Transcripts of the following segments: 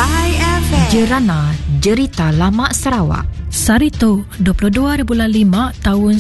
Chai FM. Jerana Jerita Lama Sarawak. Sarito, 22.5 tahun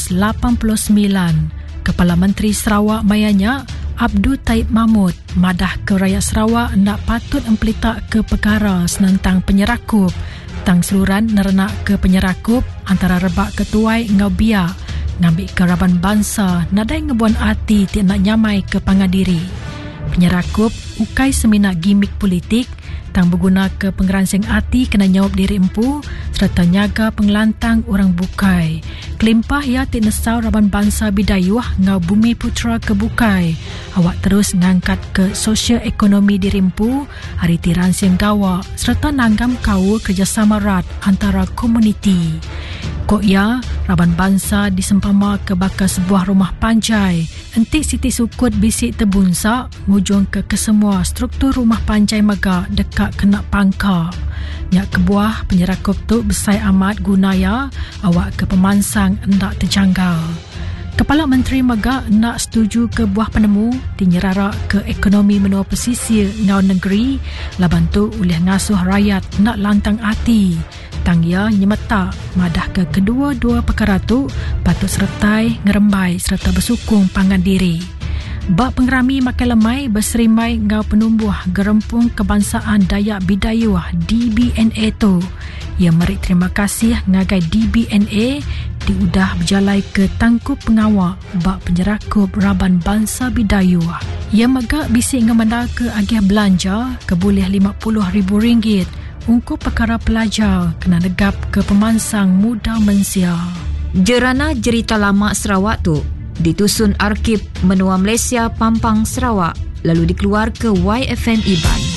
1989. Kepala Menteri Sarawak mayanya Abdul Taib Mahmud madah ke rakyat Sarawak nak patut empelitak ke perkara senentang penyerakup. Tang seluruhan nerenak ke penyerakup antara rebak ketuai ngau biak ngambil keraban bangsa nadai ngebuan hati tiak nak nyamai ke pangadiri. Penyerakup ukai seminat gimik politik tang berguna ke pengeransing hati kena nyawab diri empu serta nyaga pengelantang orang bukai. Kelimpah ya tik nesau raban bangsa bidayuh ngau bumi putra ke bukai. Awak terus ngangkat ke sosial ekonomi diri empu hari tiransing gawa serta nanggam kau kerjasama erat antara komuniti. Kok ya, raban bangsa disempama ke bakal sebuah rumah panjai. Entik Siti Sukut bisik terbunsak, ngujung ke kesemua struktur rumah panjai megak dekat kena pangkar. Nyak kebuah penyerakup tu besai amat gunaya, awak ke pemansang hendak terjanggal. Kepala Menteri megak nak setuju ke buah penemu dinyerara ke ekonomi menua pesisir ngau negeri, laban tu oleh ngasuh rakyat nak lantang hati. Tang ia nyemetak madah ke kedua-dua perkara tu patut sertai, ngerembai serta bersukung pangan diri. Bak pengerami makan lemai berserimai ngau penumbuh gerempung kebangsaan Dayak Bidayuh DBNA tu. Ia merik terima kasih ngagai DBNA diudah berjalai ke tangkup pengawak bak penyerakup raban bangsa Bidayuh. Ia megak bisik ngemanda ke agih belanja keboleh RM50,000 untuk perkara pelajar kena negap ke pemansang muda mensia. Jerana Jerita Lama Sarawak tu ditusun Arkib Menua Malaysia Pampang Sarawak lalu dikeluar ke YFM Iban.